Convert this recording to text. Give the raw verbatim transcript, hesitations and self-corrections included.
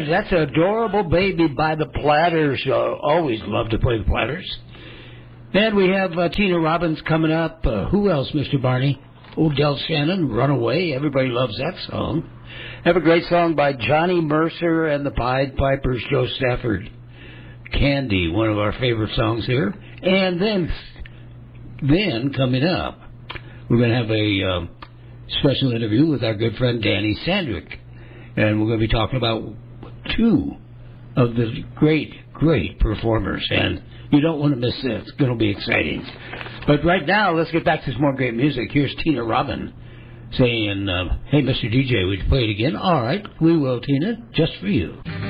That's Adorable Baby by the Platters. Uh, always love to play the Platters. And we have uh, Tina Robbins coming up. Uh, who else, Mister Barney? Odell Shannon, Runaway. Everybody loves that song. Have a great song by Johnny Mercer and the Pied Pipers, Joe Stafford. Candy, one of our favorite songs here. And then, then coming up, we're going to have a uh, special interview with our good friend Danny Sandrick. And we're going to be talking about two of the great, great performers. And you don't want to miss this. It's going to be exciting. But right now, let's get back to some more great music. Here's Tina Robin saying, uh, hey, Mister D J, would you play it again? All right, we will, Tina, just for you.